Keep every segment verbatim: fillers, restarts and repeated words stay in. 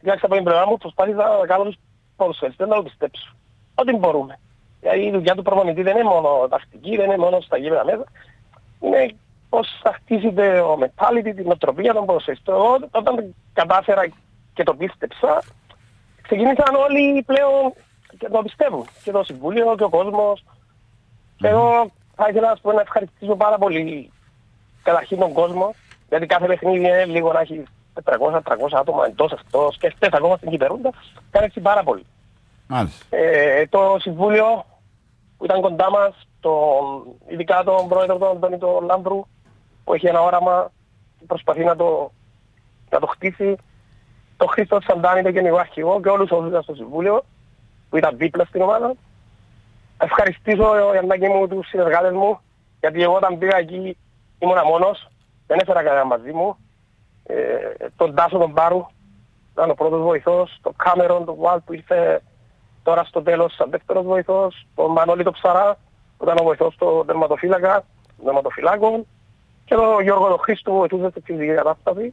διάξα από την πλευρά μου, προσπάθησα να κάνω τους ποδοσφαιριστές να το πιστέψω. Ό,τι μπορούμε. Γιατί η δουλειά του προπονητή δεν είναι μόνο τακτική, δεν είναι μόνο στα γήπεδα μέσα. Είναι πώς θα χτίσει το mentality, την οτροπία των ποδοσφαιριστών. Όταν κατάφερα και το πίστεψα, ξεκίνησαν όλοι πλέον και το πιστεύουν. Και το Συμβούλιο και ο κόσμος. Και εγώ θα ήθελα να, να ευχαριστήσω πάρα πολύ καταρχήν τον κόσμο, γιατί κάθε παιχνίδι είναι λίγο να έχει τετρακόσια τριακόσια άτομα εντός αυτός και χτες ακόμα στην Κυπερούντα, κάνει έτσι πάρα πολύ. Ε, το Συμβούλιο που ήταν κοντά μας, το, ειδικά τον πρόεδρο τον Αντώνη τον Λάμπρου, που έχει ένα όραμα και προσπαθεί να το, να το χτίσει, το Χρήστο Σαντάνη, το γενικό αρχηγό και όλους όσους ήταν στο Συμβούλιο, που ήταν δίπλα στην ομάδα. Ευχαριστήσω για να μου τους συνεργάτες μου, γιατί εγώ όταν πήγα εκεί ήμουνα μόνος, δεν έφερα κανένα μαζί μου. Ε, τον Τάσο τον Πάρου, ήταν ο πρώτος βοηθός, τον Κάμερον, τον Βουάλ που ήρθε τώρα στο τέλος σαν δεύτερος βοηθός, τον Μανώλη τον Ψαρά, που ήταν ο βοηθός του τερματοφύλακα, των τερματοφυλάκων, και τον Γιώργο τον Χρήστο που βοηθούσε στη φυσική κατάσταση.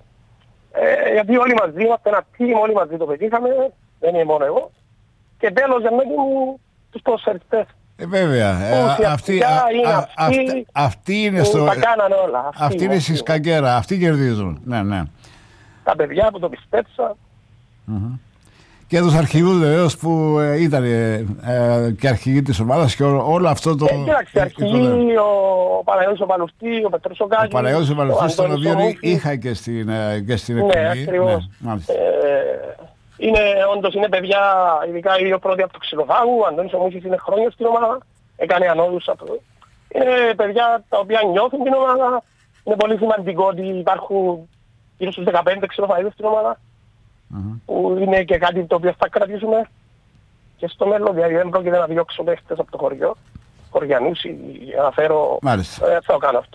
Ε, γιατί όλοι μαζί είμαστε ένα team, όλοι μαζί το πετύχαμε, δεν είναι μόνο εγώ. Και τέλος για μένα τους ποδοσφαιριστές. Ε, βέβαια. Ε, αυτή, αυτή, α, αυτή, αυτή είναι στο... Τα κάνανε όλα. Αυτή, αυτή είναι στη σκαγκέρα. Αυτοί κερδίζουν. Ναι, ναι. Τα παιδιά που το πιστέψαν. Mm-hmm. Και τους αρχηγούς βεβαίως που ε, ήταν ε, ε, και αρχηγοί της ομάδας και ό, όλο αυτό το... Ε, κοίταξε, αρχηγοί, ο Παναγιώτης ο Παλουστή, ο Πετρός ο Κάκης, ο Παναγιώτης ο Παλουστής, τον οποίο είχα και στην, ε, και στην εκπομπή. Ναι, ακριβώς. Ναι, ε, είναι, όντως είναι παιδιά, ειδικά οι δύο πρώτοι από το Ξυλοφάγου, ο Αντώνης ο Μούσης είναι χρόνια στην ομάδα, έκανε ανόδους από το... Είναι παιδιά τα οποία νιώθουν την ομάδα, είναι πολύ σημαντικό ότι υπάρχουν γύρω στους δεκαπέντε Ξυλοφαγίδες στην ομάδα, mm-hmm. που είναι και κάτι το οποίο θα κρατήσουμε και στο μέλλον, δηλαδή δεν πρόκειται να διώξω παίχτες από το χωριό, χωριανούς ή να φέρω, ε, θα το κάνω αυτό.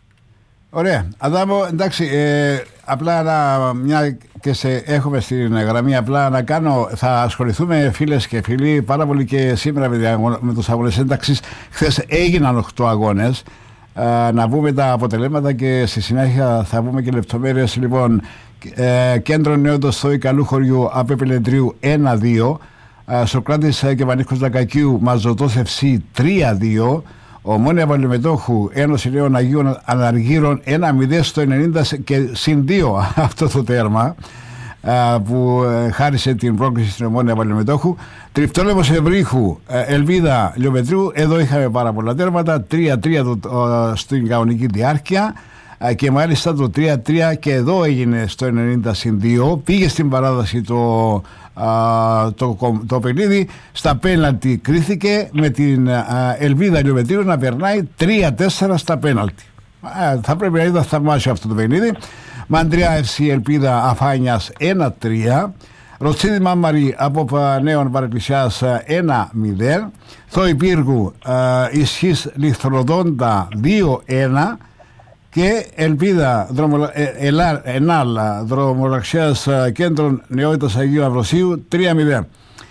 Ωραία. Αδάμο, εντάξει, ε, απλά να, μια και σε έχουμε στην γραμμή, απλά να κάνω, θα ασχοληθούμε φίλες και φίλοι πάρα πολύ και σήμερα με, με τους αγώνες. Εντάξει, χθες έγιναν οκτώ αγώνες, ε, να βούμε τα αποτελέσματα και στη συνέχεια θα βούμε και λεπτομέρειες. Λοιπόν, ε, Κέντρο Νεόντος Θόη Καλού Χωριού Απέ Πελεντρίου ένα δύο, ε, Σοκράτης και Βανίσκος Δακακίου Μαζωτός Ευσύ τρία δύο, Ομόνια Βαλιμετόχου Ένωση Νέων Αγίων Αναργύρων ένα μηδέν στο ενενήντα και συν δύο αυτό το τέρμα α, που ε, χάρισε την πρόκληση στην Ομόνια Βαλιμετόχου. Τριφτόλεμος Ευρύχου ε, Ελβίδα Λιομετρίου, εδώ είχαμε πάρα πολλά τέρματα, τρία τρία στην κανονική διάρκεια ε, και μάλιστα το τρία τρία και εδώ έγινε στο ενενήντα συν δύο, πήγε στην παράδοση το Uh, το, το παιχνίδι, στα πέναλτι κρίθηκε με την uh, Ελβίδα Λιομετρίου να περνάει τρία τέσσερα στα πέναλτι. Uh, θα πρέπει να είδα θαυμάσιο αυτό το παιχνίδι. Μαντριά Ευσύ Ελπίδα Αφάνιας ένα τρία, Ροτσίδη Μάμαρη από Νέων Παρεκκλησιάς ένα μηδέν, Θόη Πύργου uh, Ισχύς Λιθροδόντα δύο ένα και Ελπίδα δρομολα... Ελά... Ενάλα Δρομολαξίας Κέντρων Νεότητας Αγίου Αυροσίου τρία μηδέν.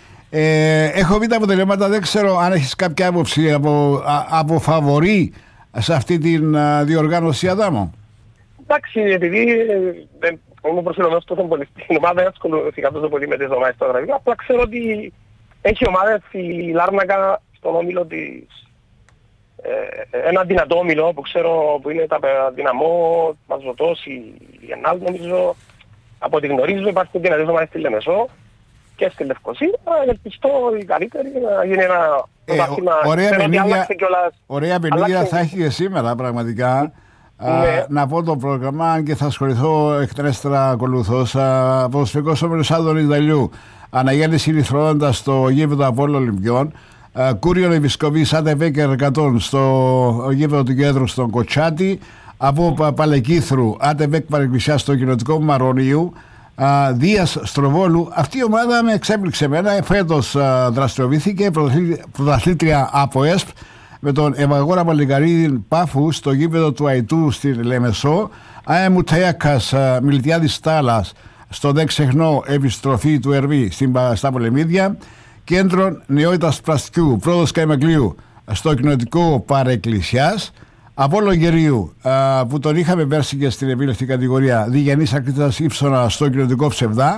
Ε, έχω δει τα αποτελέσματα, δεν ξέρω αν έχεις κάποια άποψη από, από φαβορί σε αυτή την διοργάνωση, Αδάμο. Εντάξει, επειδή δεν είμαι προσφυλωμένος τόσο πολύ στην ομάδα, δεν ασχολήθηκα τόσο πολύ με τις ομάδες στο γραφείο, απλά ξέρω ότι έχει ομάδες η Λάρνακα στον όμιλο της. Ε, ένα δυνατό όμιλο που ξέρω που είναι τα Δυναμό, Μαζωτός, η Ενάλ νομίζω, από ό,τι γνωρίζω υπάρχουν δυνατές ομάδες στη Λεμεσό και στη Λευκοσία, ελπιστώ η καλύτερη να γίνει ένα πρωτάθλημα. Ε, ωραία παιχνίδια, ωραία παιχνίδια θα έχει και σήμερα πραγματικά. Ναι. Α, να πω το πρόγραμμα, αν και θα ασχοληθώ εκτρέστερα ακολουθώς. Ποδοσφαιρικός όμιλος Άδωνης Δαλιού, Αναγέννηση Λιθρόδοντα στο γήπεδο Απόλλων Ολυμπιών, Κούριο Επισκοπής Άντε Βέκερ εκατό στο γήπεδο του Κέντρου στον Κοτσάτη, από Παλεκύθρου Άντε Βέκ Παρεκκλησιά στο κοινοτικό Μαρονίου, Δίας Στροβόλου. Αυτή η ομάδα με εξέπληξε εμένα, φέτος δραστηριοποιήθηκε πρωταθλήτρια από ΕΣΠ με τον Ευαγόρα Παλικαρίδη Πάφου στο γήπεδο του Αϊτού στην Λεμεσό, ΑΕ Μουτέακας Μιλτιάδης Τάλας στο δεν ξεχνώ επιστροφή του Ερβή στα Πολεμίδια, Κέντρο Νεότητας Πραστιού Πρόδος Καημεκλείου στο κοινοτικό Παρεκκλησιάς, Απόλλων Γερίου που τον είχαμε πέρσι και στην επίλευτη κατηγορία Διγενής Ακρίτας Ήψονα στο κοινοτικό Ψευδά,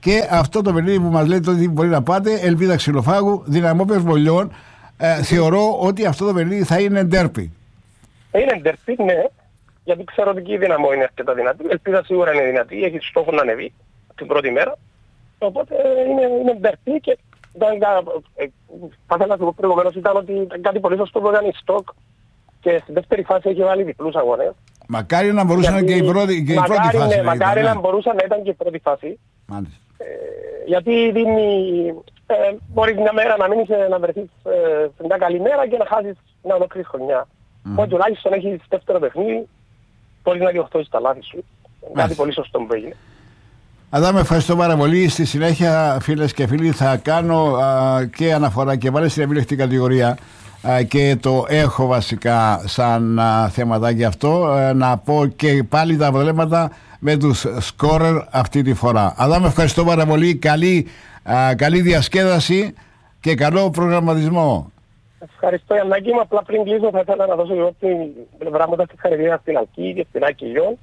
Και αυτό το παιχνίδι που μας λέτε ότι μπορεί να πάτε, Ελπίδα Ξυλοφάγου, Δυναμό Περβολιών, ε, θεωρώ ότι αυτό το παιχνίδι θα είναι ντέρπι. Θα είναι ντέρπι, ναι, γιατί ξέρω ότι και η Δυναμό είναι αρκετά δυνατή. Ελπίδα σίγουρα είναι δυνατή, έχει στόχο να ανεβεί την πρώτη μέρα. Οπότε είναι, είναι ντέρπι και ήταν, ε, θα ήθελα να πω προηγουμένως ήταν ότι ήταν κάτι πολύ σωστό που έκανε η Στοκ και στην δεύτερη φάση έχει βάλει διπλούς αγώνες. Μακάρι να μπορούσαν και η πρώτη, και η μακάρι, πρώτη φάση. Ναι, να μακάρι ήταν, να μπορούσαν να ήταν και η πρώτη φάση. Μάλιστα. Ε, γιατί δίνει, ε, μπορεί μια μέρα να μείνεις να βρεθείς ε, σε μια καλή μέρα και να χάσεις μια ολόκληρη χρονιά. Mm. Οπότε τουλάχιστον έχεις δεύτερο παιχνίδι, μπορείς να διορθώσεις τα λάθη σου. Μάλιστα. Κάτι πολύ σωστό που έγινε. Αδάμ, ευχαριστώ πάρα πολύ. Στη συνέχεια, φίλες και φίλοι, θα κάνω α, και αναφορά και βάλε στην επιλεκτική κατηγορία α, και το έχω βασικά σαν α, θεματάκι αυτό. Α, να πω και πάλι τα αποτελέσματα με τους σκόρερ αυτή τη φορά. Αδάμ, ευχαριστώ πάρα πολύ. Καλή, α, καλή διασκέδαση και καλό προγραμματισμό. Ευχαριστώ Γιαννάκη μου. Απλά πριν κλείσω θα ήθελα να δώσω εγώ την πλευρά μου τα συγχαρητήρια στην Αλκή και στην Άκη Λιών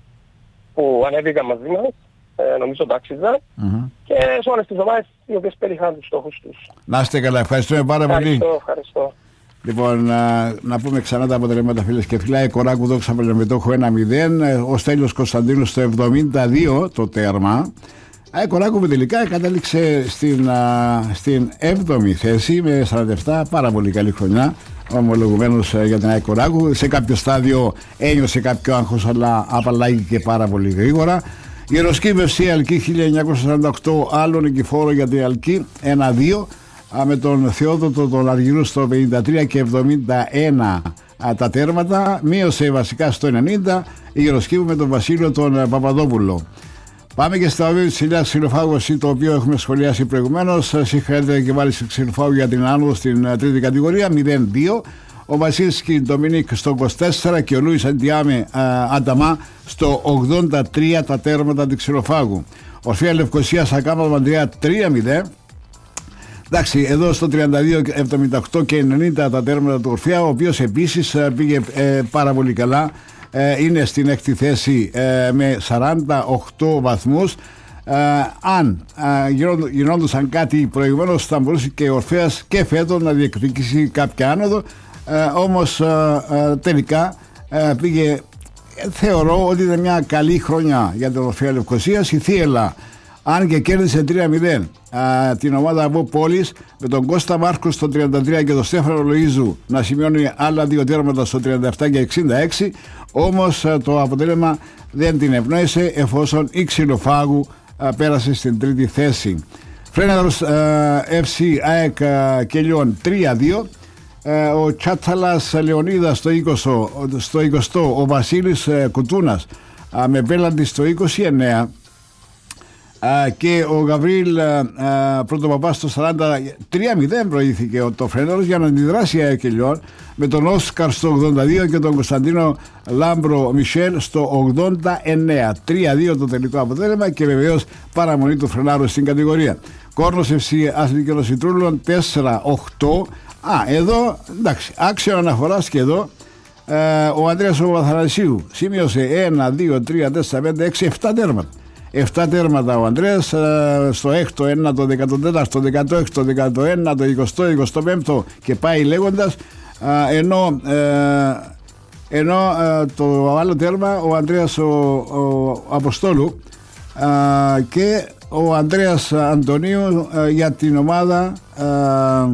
που ανέβηκαν μαζί μας. Ε, νομίζω το άξιζα mm-hmm. και σε όλες τις ομάδες οι οποίες πετύχαν τους στόχους τους. Να είστε καλά, ευχαριστούμε πάρα ευχαριστώ, πολύ. Ευχαριστώ. Λοιπόν, να, να πούμε ξανά τα αποτελέσματα, φίλες και φίλοι. Κοράκου Δόξα Βελεμετόχου ένα μηδέν, ο Στέλιος Κωνσταντίνου στο εβδομήντα δύο το τέρμα. Η Κοράκου που τελικά κατέληξε στην, α, στην έβδομη θέση με σαράντα επτά, πάρα πολύ καλή χρονιά. Ομολογουμένως για την ΑΕΚ Κοράκου. Σε κάποιο στάδιο ένιωσε κάποιο άγχος, αλλά απαλλάγηκε πάρα πολύ γρήγορα. Γεροσκήπευση Αλκή χίλια εννιακόσια σαράντα οκτώ, άλλο νικηφόρο για την Αλκή ένα δύο, με τον Θεόδοτο τον Αργυρού στο πενήντα τρία και εβδομήντα ένα α, τα τέρματα. Μείωσε βασικά στο ενενήντα η Γεροσκήπου με τον Βασίλειο τον Παπαδόπουλο. Πάμε και στα οβίου της Ηλιάς Ξυλοφάγου, το οποίο έχουμε σχολιάσει προηγουμένως. Συγχαρητήρια και βάλει Ξυλοφάγου για την άνοδο στην τρίτη κατηγορία μηδέν δύο. Ο Βασίλης Ντομινίκ στο είκοσι τέσσερα και ο Λούις Αντιάμε Ανταμά στο ογδόντα τρία τα τέρματα του Ξυλοφάγου. Ορφέα Λευκοσία Ακάμα Μαντριά τρία μηδέν. Εντάξει, εδώ στο τριάντα δύο, εβδομήντα οκτώ και ενενήντα τα τέρματα του Ορφέα, ο οποίος επίσης πήγε ε, πάρα πολύ καλά. Ε, είναι στην έκτη θέση ε, με σαράντα οκτώ βαθμούς. Ε, αν ε, γινόντουσαν κάτι προηγουμένως, θα μπορούσε και ο Ορφέας και φέτος να διεκδικήσει κάποια άνοδο. Ε, όμως ε, ε, τελικά ε, πήγε, ε, θεωρώ ότι ήταν μια καλή χρονιά για την Ορφέα Λευκοσίας. Η Θίελα, αν και κέρδισε τρία μηδέν ε, την ομάδα από Πόλης, με τον Κώστα Μάρκο στο τριάντα τρία και τον Στέφανο Λοΐζου να σημειώνει άλλα δύο τέρματα στο τριάντα επτά και εξήντα έξι. Όμως ε, το αποτέλεσμα δεν την ευνόησε, εφόσον η Ξυλοφάγου ε, πέρασε στην τρίτη θέση. Φρέναρος ε, εφ σι ΑΕΚ ε, Κελιών τρία δύο. Uh, ο Τσάτσαλας Λεωνίδας στο είκοσι, στο είκοσι, ο Βασίλης uh, Κουτούνας uh, με πέλαντη στο είκοσι εννέα uh, και ο Γαβρίλ uh, uh, Πρωτοπαπάς στο σαράντα τρία μηδέν προήθηκε το Φρέναρος για να αντιδράσει η Αεκελιών, με τον Όσκαρ στο ογδόντα δύο και τον Κωνσταντίνο Λάμπρο Μισελ στο ογδόντα εννέα. τρία δύο το τελικό αποτέλεσμα και βεβαίως παραμονή του Φρενάρου στην κατηγορία. Κόρνος εφ σι Αθλητική Ρωσιτρούλων τέσσερα οκτώ. Α, εδώ, εντάξει, άξιο αναφοράς και εδώ ε, ο Ανδρέας ο Βαθανασίου σημείωσε ένα, δύο, τρία, τέσσερα, πέντε, έξι, επτά τέρματα. επτά τέρματα ο Ανδρέας ε, στο έκτο, ένατο, δεκατέταρτο, δεκαέξι, δεκαεννιά, εικοστό, εικοστό πέμπτο και πάει λέγοντας, ε, ενώ, ε, ενώ ε, το άλλο τέρμα ο Ανδρέας ο, ο Αποστόλου ε, και ο Ανδρέας Αντωνίου ε, για την ομάδα ε,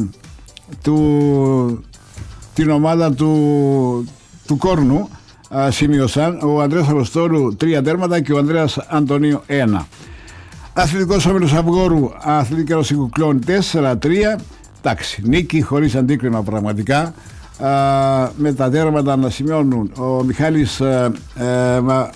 του, την ομάδα του, του Κόρνου α, σημείωσαν ο Ανδρέας Αποστόλου τρία τέρματα και ο Ανδρέας Αντωνίου ένα. Αθλητικός Όμιλος Αυγόρου Αθλητική Ένωση Κουκλών τέσσερα τρία. Εντάξει, νίκη χωρίς αντίκριμα πραγματικά, α, με τα τέρματα να σημειώνουν ο Μιχάλης α, α,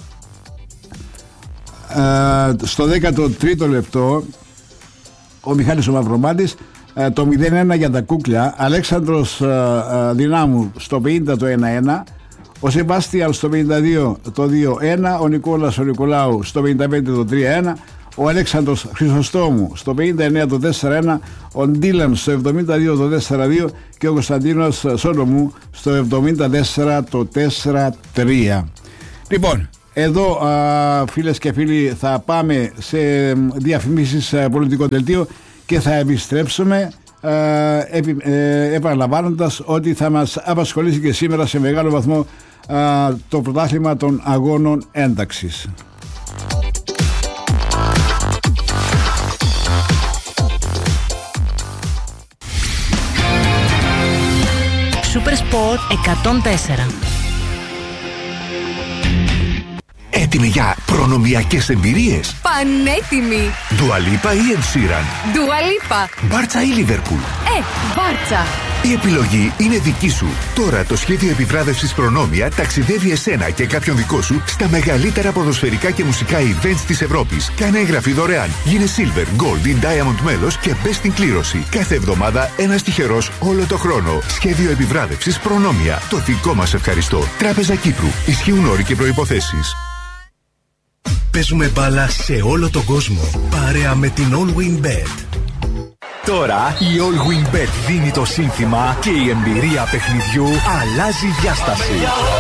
α, στο δέκατο τρίτο λεπτό ο Μιχάλης ο Μαυρομάτης, το μηδέν ένα για τα κούκλια, Αλέξανδρος uh, uh, Δυνάμου στο πενήντα το ένα ένα, ο Σεμπάστιαν στο πενήντα δύο το δύο ένα, ο Νικόλας ο Νικολάου στο πενήντα πέντε το τρία ένα, ο Αλέξανδρος Χρυσοστόμου στο πενήντα εννέα το τέσσερα ένα, ο Ντίλαν στο εβδομήντα δύο το τέσσερα δύο και ο Κωνσταντίνος Σόλομου στο εβδομήντα τέσσερα το τέσσερα τρία. Λοιπόν, εδώ α, φίλες και φίλοι θα πάμε σε διαφημίσεις πολιτικό δελτίο και θα επιστρέψουμε ε, επι, ε, επαναλαμβάνοντας ότι θα μας απασχολήσει και σήμερα σε μεγάλο βαθμό α, το πρωτάθλημα των αγώνων ένταξης. Super Sport εκατόν τέσσερα. Έτοιμοι για προνομιακές εμπειρίες? Πανέτοιμοι! Dua Lipa ή Ed Sheeran? Dua Lipa. Μπάρτσα ή Λίβερπουλ? Ε, Μπάρτσα. Η επιλογή είναι δική σου. Τώρα το σχέδιο επιβράβευσης Προνόμια ταξιδεύει εσένα και κάποιον δικό σου στα μεγαλύτερα ποδοσφαιρικά και μουσικά events της Ευρώπης. Κάνε εγγραφή δωρεάν. Γίνε Silver, Gold ή Diamond μέλος και μπες στην κλήρωση. Κάθε εβδομάδα ένας τυχερός όλο το χρόνο. Σχέδιο επιβράβευσης Προνόμια. Το δικό μας ευχαριστώ. Τράπεζα Κύπρου. Ισχύουν όροι και προϋποθέσεις. Παίζουμε μπάλα σε όλο τον κόσμο. Παρέα με την All Win Bet. Τώρα η All Win Bet δίνει το σύνθημα και η εμπειρία παιχνιδιού αλλάζει διάσταση.